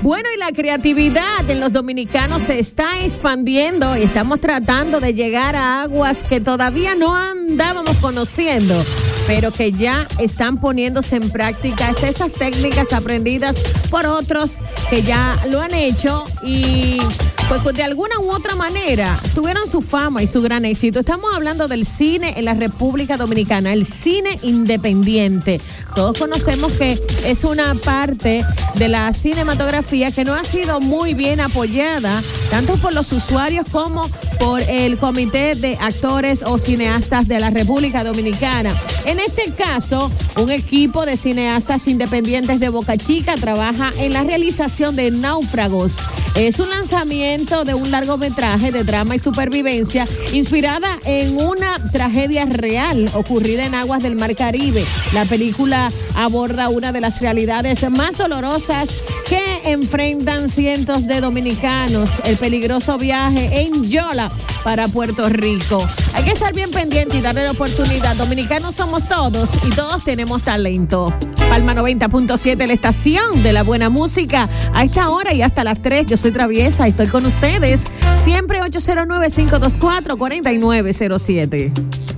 Bueno, y la creatividad en los dominicanos se está expandiendo y estamos tratando de llegar a aguas que todavía no andábamos conociendo, pero que ya están poniéndose en práctica esas técnicas aprendidas por otros que ya lo han hecho y pues de alguna u otra manera tuvieron su fama y su gran éxito. Estamos hablando del cine en la República Dominicana, el cine independiente. Todos conocemos que es una parte de la cinematografía que no ha sido muy bien apoyada, tanto por los usuarios como por el Comité de Actores o Cineastas de la República Dominicana. En este caso, un equipo de cineastas independientes de Boca Chica trabaja en la realización de Náufragos. Es un lanzamiento de un largometraje de drama y supervivencia inspirada en una tragedia real ocurrida en aguas del Mar Caribe. La película aborda una de las realidades más dolorosas que enfrentan cientos de dominicanos, el peligroso viaje en yola para Puerto Rico. Hay que estar bien pendiente y darle la oportunidad. Dominicanos somos todos y todos tenemos talento. Palma 90.7, la estación de la buena música. A esta hora y hasta las 3, yo soy Traviesa y estoy con ustedes. Siempre 809-524-4907.